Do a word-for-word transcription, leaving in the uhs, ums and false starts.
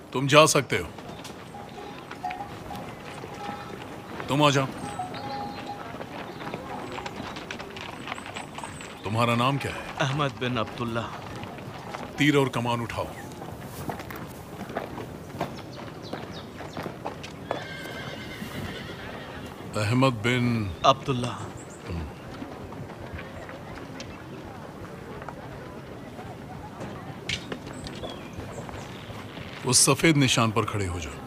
तुम जा सकते हो। तुम आ जाओ। तुम्हारा नाम क्या है? अहमद बिन अब्दुल्ला। तीर और कमान उठाओ। अहमद बिन अब्दुल्ला। उस सफेद निशान पर खड़े हो जाओ।